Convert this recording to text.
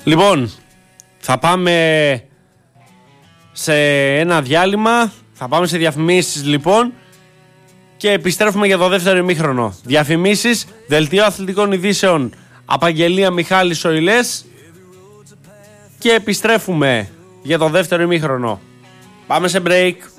Λοιπόν, θα πάμε σε ένα διάλειμμα. Θα πάμε σε διαφημίσεις λοιπόν. Και επιστρέφουμε για το δεύτερο ημίχρονο. Διαφημίσεις, δελτίο αθλητικών ειδήσεων, απαγγελία Μιχάλης Σοηλές. Και επιστρέφουμε για το δεύτερο ημίχρονο. Πάμε σε break.